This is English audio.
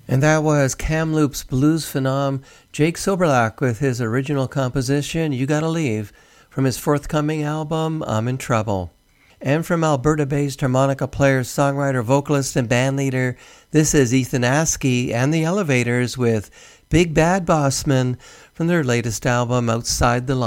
And that was Kamloops blues phenom Jake Soberlach with his original composition, You Gotta Leave, from his forthcoming album, I'm in Trouble. And from Alberta-based harmonica player, songwriter, vocalist, and bandleader, this is Ethan Askey and the Elevators with Big Bad Bossman from their latest album, Outside the Line.